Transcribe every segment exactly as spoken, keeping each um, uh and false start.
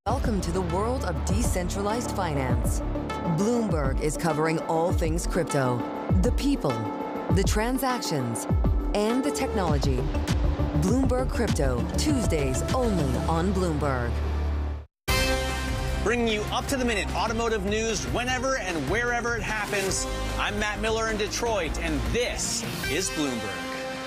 Welcome to the world of decentralized finance. Bloomberg is covering all things crypto, the people, the transactions, and the technology. Bloomberg Crypto, Tuesdays only on Bloomberg. Bringing you up-to-the-minute automotive news whenever and wherever it happens. I'm Matt Miller in Detroit, and this is Bloomberg.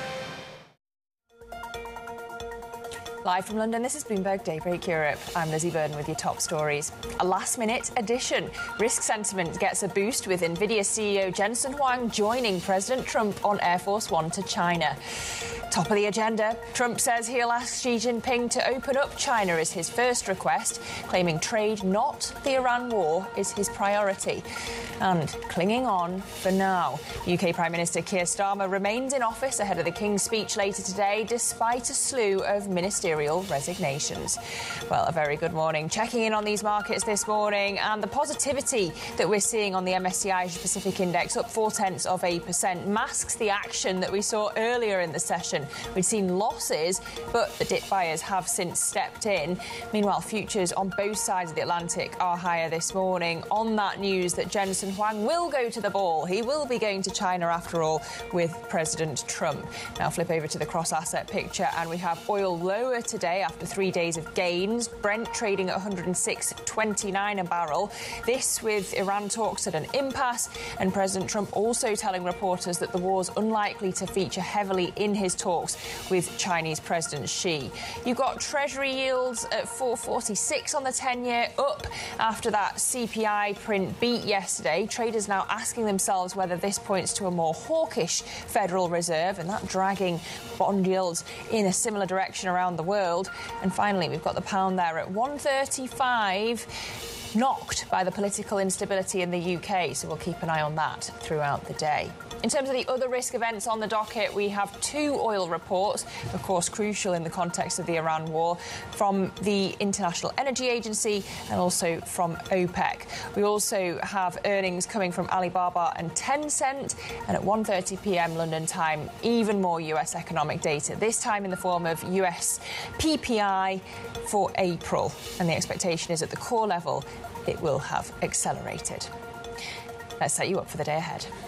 Live from London, this is Bloomberg Daybreak Europe. I'm Lizzie Burden with your top stories. A last-minute addition. Risk sentiment gets a boost with NVIDIA C E O Jensen Huang joining President Trump on Air Force One to China. Top of the agenda, Trump says he'll ask Xi Jinping to open up China as his first request, claiming trade, not the Iran war, is his priority. And clinging on for now. U K Prime Minister Keir Starmer remains in office ahead of the King's speech later today, despite a slew of ministerial resignations. Well, a very good morning. Checking in on these markets this morning, and the positivity that we're seeing on the M S C I Asia Pacific Index, up four-tenths of a percent, masks the action that we saw earlier in the session. We'd seen losses, but the dip buyers have since stepped in. Meanwhile, futures on both sides of the Atlantic are higher this morning on that news that Jensen Huang will go to the ball. He will be going to China, after all, with President Trump. Now flip over to the cross-asset picture, and we have oil lower today after three days of gains. Brent trading at one hundred six twenty-nine a barrel. This with Iran talks at an impasse, and President Trump also telling reporters that the war's unlikely to feature heavily in his talks with Chinese President Xi. You've got Treasury yields at four forty-six on the ten-year, up after that C P I print beat yesterday. Traders now asking themselves whether this points to a more hawkish Federal Reserve, and that dragging bond yields in a similar direction around the world. And finally, we've got the pound there at one thirty-five, knocked by the political instability in the U K, so we'll keep an eye on that throughout the day. In terms of the other risk events on the docket, we have two oil reports, of course crucial in the context of the Iran war, from the International Energy Agency and also from OPEC. We also have earnings coming from Alibaba and Tencent, and at one thirty p m London time, even more U S economic data, this time in the form of U S P P I for April. And the expectation is at the core level, it will have accelerated. Let's set you up for the day ahead.